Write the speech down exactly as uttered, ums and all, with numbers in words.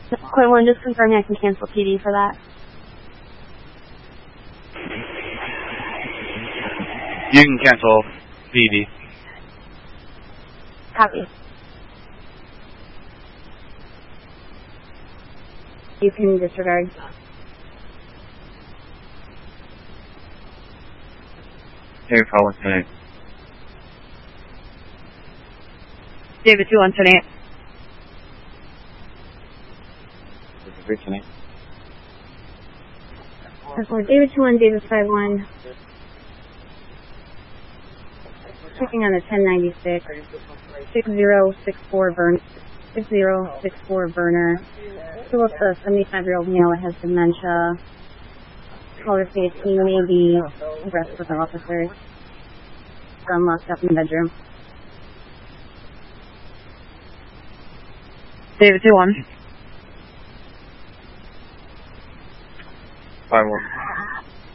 Quinn one, just confirming I can cancel P D for that. You can cancel P D. Copy. You can disregard. Hey, call tonight. David two one tonight. Tonight. David two one, David five one. Checking on the ten ninety-six. six zero six four burn. six zero six four burner. Still up the seventy-five-year-old male that has dementia. Caller safety may be arrested with officers. Gun locked up in the bedroom. David two one. Five one.